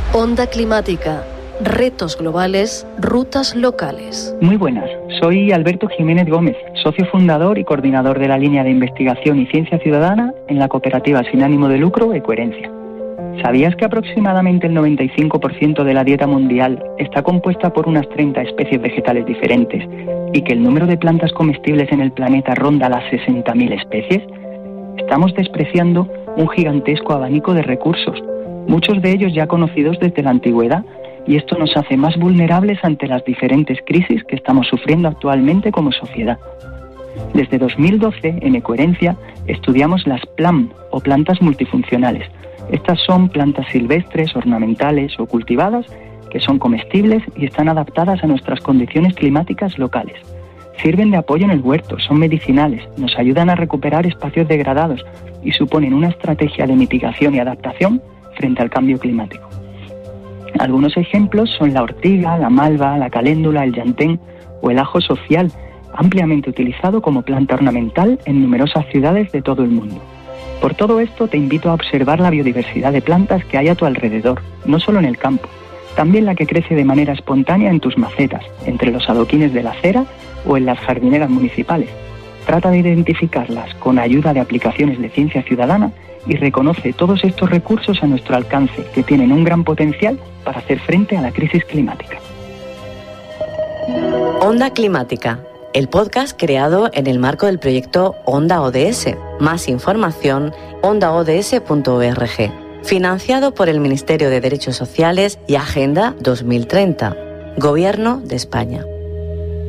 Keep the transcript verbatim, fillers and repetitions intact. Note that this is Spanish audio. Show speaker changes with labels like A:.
A: Onda climática. Retos globales, rutas locales.
B: Muy buenas, soy Alberto Jiménez Gómez, socio fundador y coordinador de la línea de investigación y ciencia ciudadana en la cooperativa sin ánimo de lucro Ecoherencia. ¿Sabías que aproximadamente el noventa y cinco por ciento de la dieta mundial está compuesta por unas treinta especies vegetales diferentes y que el número de plantas comestibles en el planeta ronda las sesenta mil especies? Estamos despreciando un gigantesco abanico de recursos, muchos de ellos ya conocidos desde la antigüedad, y esto nos hace más vulnerables ante las diferentes crisis que estamos sufriendo actualmente como sociedad. Desde dos mil doce, en Ecoherencia, estudiamos las P L A M, o plantas multifuncionales. Estas son plantas silvestres, ornamentales o cultivadas que son comestibles y están adaptadas a nuestras condiciones climáticas locales. Sirven de apoyo en el huerto, son medicinales, nos ayudan a recuperar espacios degradados y suponen una estrategia de mitigación y adaptación frente al cambio climático. Algunos ejemplos son la ortiga, la malva, la caléndula, el llantén o el ajo social, ampliamente utilizado como planta ornamental en numerosas ciudades de todo el mundo. Por todo esto te invito a observar la biodiversidad de plantas que hay a tu alrededor, no solo en el campo, también la que crece de manera espontánea en tus macetas, entre los adoquines de la acera o en las jardineras municipales. Trata de identificarlas con ayuda de aplicaciones de ciencia ciudadana y reconoce todos estos recursos a nuestro alcance, que tienen un gran potencial para hacer frente a la crisis climática.
C: Onda Climática, el podcast creado en el marco del proyecto Onda O D S. Más información, onda o d s punto org. Financiado por el Ministerio de Derechos Sociales y Agenda dos mil treinta. Gobierno de España.